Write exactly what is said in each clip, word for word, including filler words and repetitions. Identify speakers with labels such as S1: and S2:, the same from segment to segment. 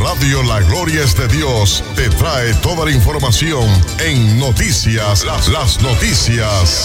S1: Radio La Gloria es de Dios te trae toda la información en Noticias, las, las noticias.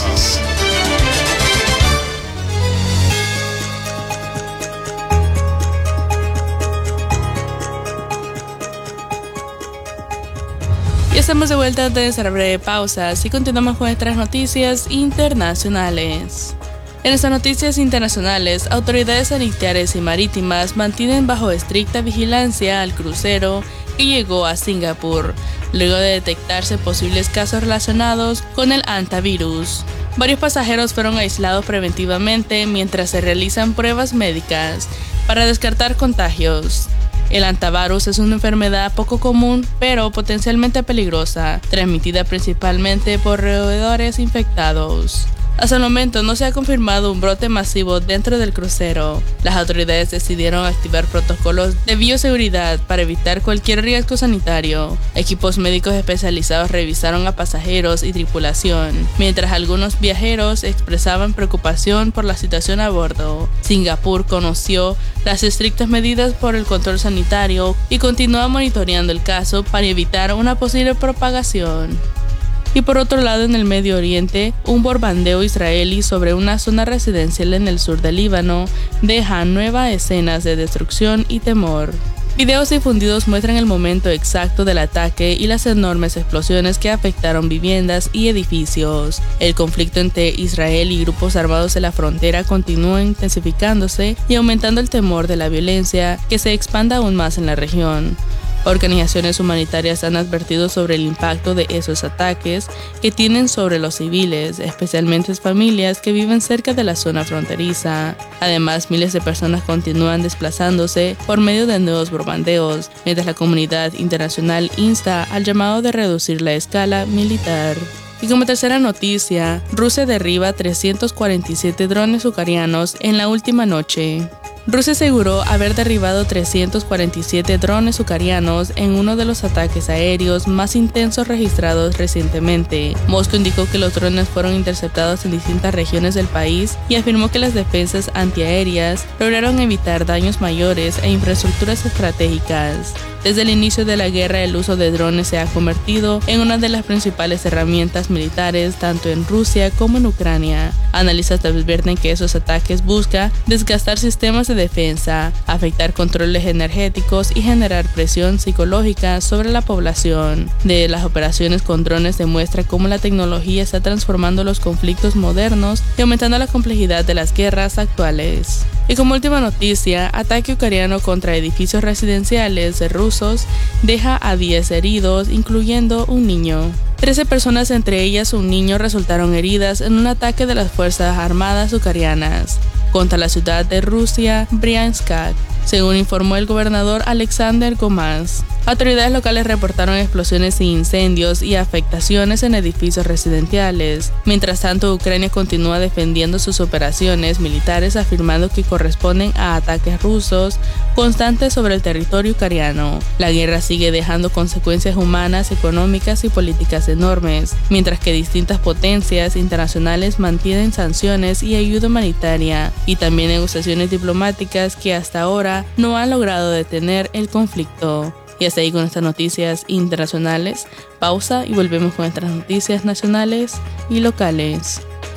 S2: Ya estamos de vuelta de nuestra breve pausa y continuamos con nuestras noticias internacionales. En estas noticias internacionales, autoridades sanitarias y marítimas mantienen bajo estricta vigilancia al crucero que llegó a Singapur, luego de detectarse posibles casos relacionados con el hantavirus. Varios pasajeros fueron aislados preventivamente mientras se realizan pruebas médicas para descartar contagios. El hantavirus es una enfermedad poco común, pero potencialmente peligrosa, transmitida principalmente por roedores infectados. Hasta el momento no se ha confirmado un brote masivo dentro del crucero. Las autoridades decidieron activar protocolos de bioseguridad para evitar cualquier riesgo sanitario. Equipos médicos especializados revisaron a pasajeros y tripulación, mientras algunos viajeros expresaban preocupación por la situación a bordo. Singapur conoció las estrictas medidas por el control sanitario y continúa monitoreando el caso para evitar una posible propagación. Y por otro lado, en el Medio Oriente, un bombardeo israelí sobre una zona residencial en el sur del Líbano deja nuevas escenas de destrucción y temor. Videos difundidos muestran el momento exacto del ataque y las enormes explosiones que afectaron viviendas y edificios. El conflicto entre Israel y grupos armados en la frontera continúa intensificándose y aumentando el temor de la violencia que se expanda aún más en la región. Organizaciones humanitarias han advertido sobre el impacto de esos ataques que tienen sobre los civiles, especialmente familias que viven cerca de la zona fronteriza. Además, miles de personas continúan desplazándose por medio de nuevos bombardeos, mientras la comunidad internacional insta al llamado de reducir la escala militar. Y como tercera noticia, Rusia derriba trescientos cuarenta y siete drones ucranianos en la última noche. Rusia aseguró haber derribado trescientos cuarenta y siete drones ucranianos en uno de los ataques aéreos más intensos registrados recientemente. Moscú indicó que los drones fueron interceptados en distintas regiones del país y afirmó que las defensas antiaéreas lograron evitar daños mayores a infraestructuras estratégicas. Desde el inicio de la guerra, el uso de drones se ha convertido en una de las principales herramientas militares tanto en Rusia como en Ucrania. Analistas advierten que esos ataques buscan desgastar sistemas de defensa, afectar controles energéticos y generar presión psicológica sobre la población. De las operaciones con drones demuestra cómo la tecnología está transformando los conflictos modernos y aumentando la complejidad de las guerras actuales. Y como última noticia, ataque ucraniano contra edificios residenciales rusos deja a diez heridos, incluyendo un niño. trece personas, entre ellas un niño, resultaron heridas en un ataque de las Fuerzas Armadas ucranianas contra la ciudad de Rusia, Briansk, según informó el gobernador Alexander Gomaz. Autoridades locales reportaron explosiones y incendios y afectaciones en edificios residenciales. Mientras tanto, Ucrania continúa defendiendo sus operaciones militares, afirmando que corresponden a ataques rusos constantes sobre el territorio ucraniano. La guerra sigue dejando consecuencias humanas, económicas y políticas enormes, mientras que distintas potencias internacionales mantienen sanciones y ayuda humanitaria, y también negociaciones diplomáticas que hasta ahora no han logrado detener el conflicto. Y hasta ahí con estas noticias internacionales. Pausa y volvemos con nuestras noticias nacionales y locales.